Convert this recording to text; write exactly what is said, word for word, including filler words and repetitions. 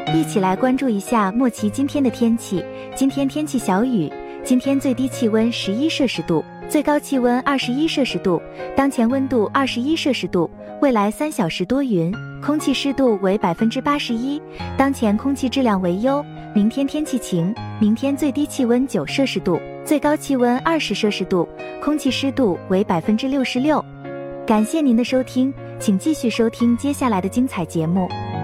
一起来关注一下莫奇今天的天气。今天天气小雨，今天最低气温十一摄氏度，最高气温二十一摄氏度，当前温度二十一摄氏度，未来三小时多云，空气湿度为百分之八十一，当前空气质量为优。明天天气晴，明天最低气温九摄氏度，最高气温二十摄氏度，空气湿度为百分之六十六。感谢您的收听，请继续收听接下来的精彩节目。